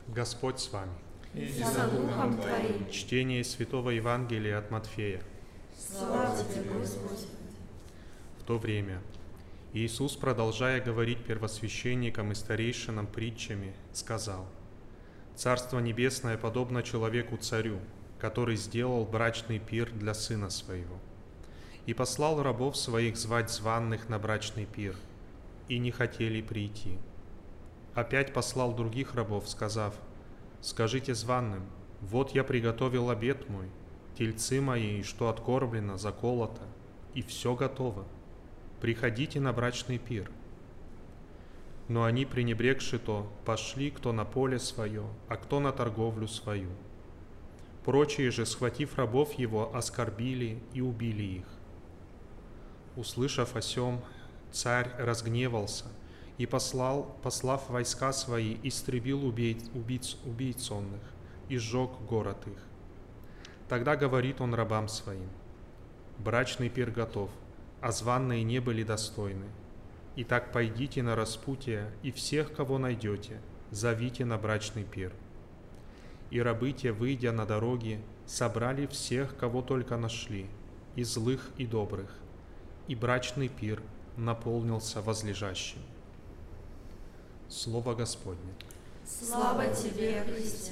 Господь с вами. И со Духом Твоим. Чтение Святого Евангелия от Матфея. Слава Тебе, Господи. В то время Иисус, продолжая говорить первосвященникам и старейшинам притчами, сказал: «Царство Небесное подобно человеку-царю, который сделал брачный пир для сына своего, и послал рабов своих звать званных на брачный пир, и не хотели прийти. Опять послал других рабов, сказав: скажите званым: вот я приготовил обед мой, тельцы мои, что откормлено, заколото, и все готово. Приходите на брачный пир». Но они, пренебрегши то, пошли кто на поле свое, а кто на торговлю свою. Прочие же, схватив рабов его, оскорбили и убили их. Услышав о сем, царь разгневался и, послав войска свои, истребил убийц сонных и сжег город их. Тогда говорит он рабам своим: брачный пир готов, а званые не были достойны. Итак, пойдите на распутье, и всех, кого найдете, зовите на брачный пир. И рабы те, выйдя на дороги, собрали всех, кого только нашли, и злых, и добрых, и брачный пир наполнился возлежащим. Слово Господне. Слава Тебе, Христе.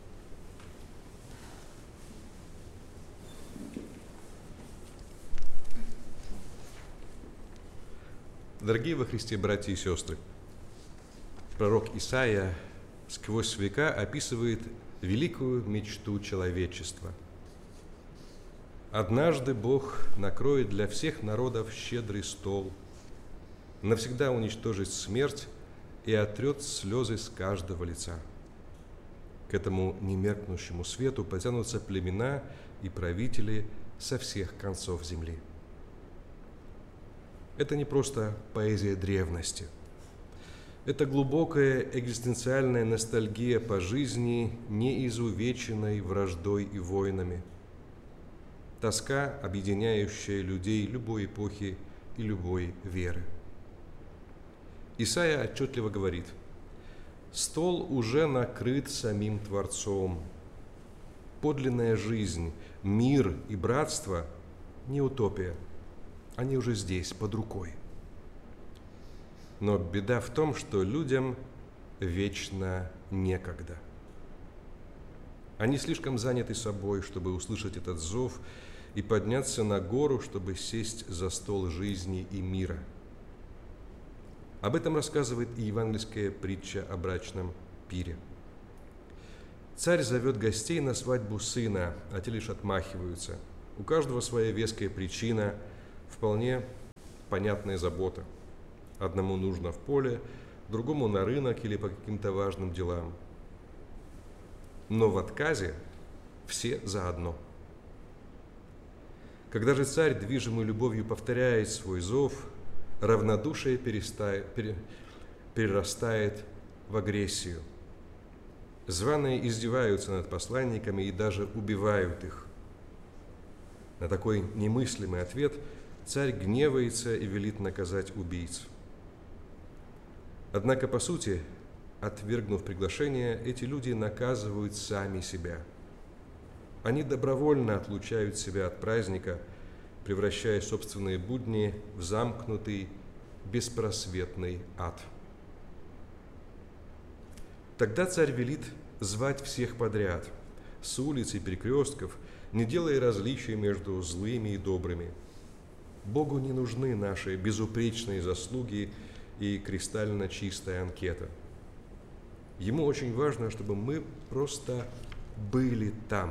Дорогие во Христе братья и сестры, пророк Исаия сквозь века описывает великую мечту человечества. Однажды Бог накроет для всех народов щедрый стол, навсегда уничтожит смерть и отрет слезы с каждого лица. К этому немеркнущему свету потянутся племена и правители со всех концов земли. Это не просто поэзия древности. Это глубокая экзистенциальная ностальгия по жизни, не изувеченной враждой и войнами. Тоска, объединяющая людей любой эпохи и любой веры. Исаия отчетливо говорит: «Стол уже накрыт самим Творцом. Подлинная жизнь, мир и братство – не утопия. Они уже здесь, под рукой». Но беда в том, что людям вечно некогда. Они слишком заняты собой, чтобы услышать этот зов и подняться на гору, чтобы сесть за стол жизни и мира. Об этом рассказывает и евангельская притча о брачном пире. Царь зовет гостей на свадьбу сына, а те лишь отмахиваются. У каждого своя веская причина, вполне понятная забота. Одному нужно в поле, другому на рынок или по каким-то важным делам. Но в отказе все заодно. Когда же царь, движимый любовью, повторяет свой зов, равнодушие перерастает в агрессию. Званые издеваются над посланниками и даже убивают их. На такой немыслимый ответ царь гневается и велит наказать убийц. Однако, по сути, отвергнув приглашение, эти люди наказывают сами себя. Они добровольно отлучают себя от праздника, превращая собственные будни в замкнутый, беспросветный ад. Тогда царь велит звать всех подряд, с улиц и перекрестков, не делая различий между злыми и добрыми. Богу не нужны наши безупречные заслуги и кристально чистая анкета. Ему очень важно, чтобы мы просто были там.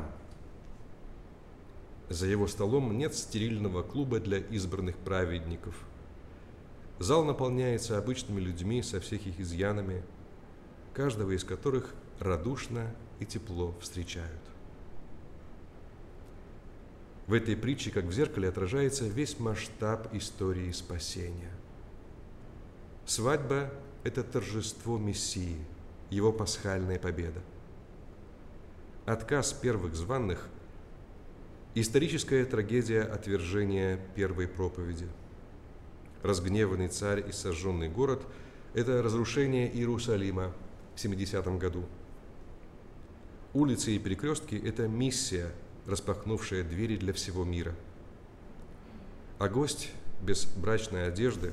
За его столом нет стерильного клуба для избранных праведников. Зал наполняется обычными людьми со всех их изъянами, каждого из которых радушно и тепло встречают. В этой притче, как в зеркале, отражается весь масштаб истории спасения. Свадьба – это торжество Мессии, его пасхальная победа. Отказ первых званых – историческая трагедия отвержения первой проповеди. Разгневанный царь и сожженный город – это разрушение Иерусалима в 70 году. Улицы и перекрестки – это миссия, распахнувшая двери для всего мира. А гость без брачной одежды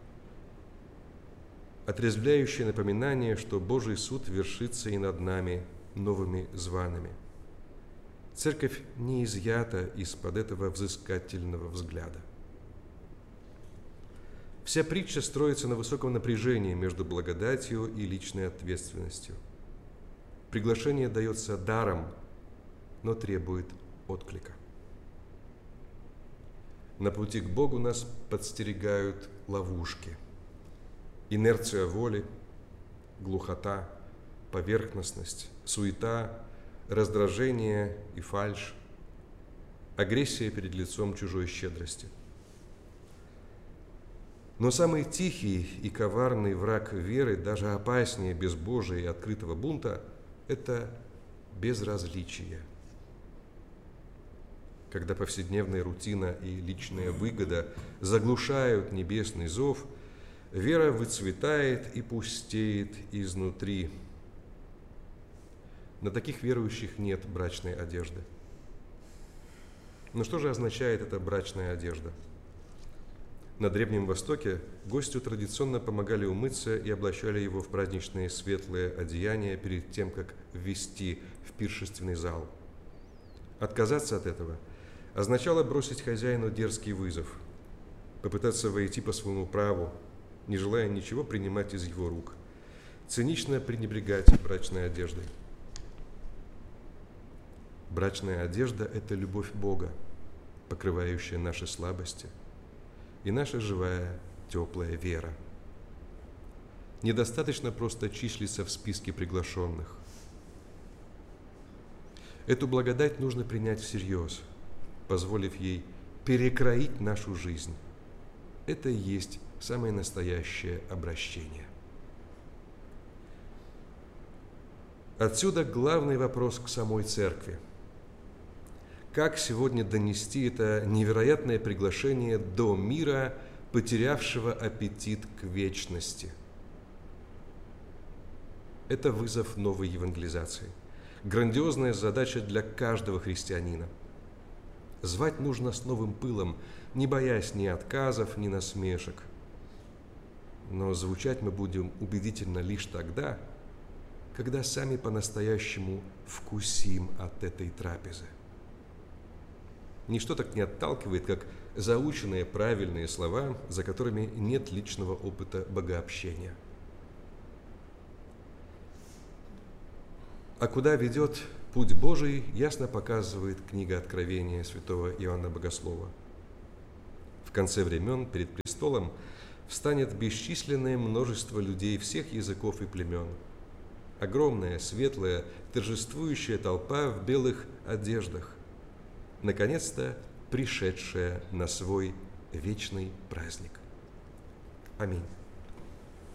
– отрезвляющее напоминание, что Божий суд вершится и над нами, новыми зваными. Церковь не изъята из-под этого взыскательного взгляда. Вся притча строится на высоком напряжении между благодатью и личной ответственностью. Приглашение дается даром, но требует отклика. На пути к Богу нас подстерегают ловушки. Инерция воли, глухота, поверхностность, суета, раздражение и фальшь, агрессия перед лицом чужой щедрости. Но самый тихий и коварный враг веры, даже опаснее безбожия и открытого бунта, это безразличие. Когда повседневная рутина и личная выгода заглушают небесный зов, вера выцветает и пустеет изнутри. На таких верующих нет брачной одежды. Но что же означает эта брачная одежда? На Древнем Востоке гостю традиционно помогали умыться и облачали его в праздничные светлые одеяния перед тем, как ввести в пиршественный зал. Отказаться от этого означало бросить хозяину дерзкий вызов, попытаться войти по своему праву, не желая ничего принимать из его рук, цинично пренебрегать брачной одеждой. Брачная одежда – это любовь Бога, покрывающая наши слабости, и наша живая, теплая вера. Недостаточно просто числиться в списке приглашенных. Эту благодать нужно принять всерьез, позволив ей перекроить нашу жизнь. Это и есть самое настоящее обращение. Отсюда главный вопрос к самой церкви. Как сегодня донести это невероятное приглашение до мира, потерявшего аппетит к вечности? Это вызов новой евангелизации. Грандиозная задача для каждого христианина. Звать нужно с новым пылом, не боясь ни отказов, ни насмешек. Но звучать мы будем убедительно лишь тогда, когда сами по-настоящему вкусим от этой трапезы. Ничто так не отталкивает, как заученные правильные слова, за которыми нет личного опыта богообщения. А куда ведет путь Божий, ясно показывает книга Откровения святого Иоанна Богослова. В конце времен перед престолом встанет бесчисленное множество людей всех языков и племен. Огромная, светлая, торжествующая толпа в белых одеждах, наконец-то пришедшая на свой вечный праздник. Аминь.